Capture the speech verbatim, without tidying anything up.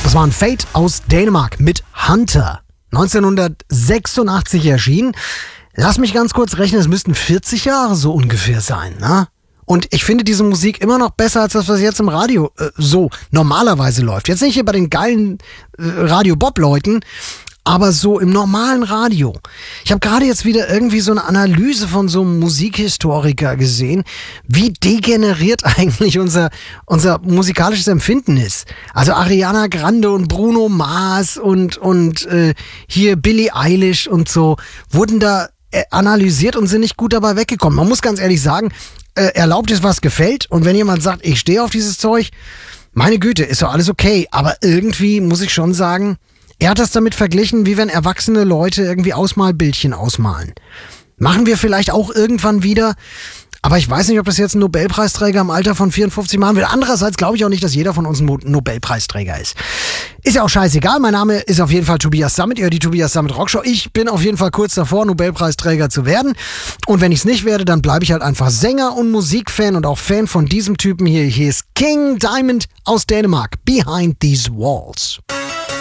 Das war ein Fate aus Dänemark mit Hunter. neunzehnhundertsechsundachtzig erschienen. Lass mich ganz kurz rechnen, es müssten vierzig Jahre so ungefähr sein, ne? Und ich finde diese Musik immer noch besser als das, was jetzt im Radio äh, so normalerweise läuft. Jetzt nicht hier bei den geilen äh, Radio-Bob-Leuten, aber so im normalen Radio. Ich habe gerade jetzt wieder irgendwie so eine Analyse von so einem Musikhistoriker gesehen, wie degeneriert eigentlich unser, unser musikalisches Empfinden ist. Also Ariana Grande und Bruno Mars und, und äh, hier Billie Eilish und so wurden da äh, analysiert und sind nicht gut dabei weggekommen. Man muss ganz ehrlich sagen, äh, erlaubt ist, was gefällt. Und wenn jemand sagt, ich stehe auf dieses Zeug, meine Güte, ist doch alles okay. Aber irgendwie muss ich schon sagen, er hat das damit verglichen, wie wenn erwachsene Leute irgendwie Ausmalbildchen ausmalen. Machen wir vielleicht auch irgendwann wieder, aber ich weiß nicht, ob das jetzt ein Nobelpreisträger im Alter von vierundfünfzig machen will. Andererseits glaube ich auch nicht, dass jeder von uns ein Nobelpreisträger ist. Ist ja auch scheißegal, mein Name ist auf jeden Fall Tobias Sammet, ihr hört die Tobias Sammet Rockshow. Ich bin auf jeden Fall kurz davor, Nobelpreisträger zu werden. Und wenn ich es nicht werde, dann bleibe ich halt einfach Sänger und Musikfan und auch Fan von diesem Typen hier. Hier ist King Diamond aus Dänemark, Behind These Walls.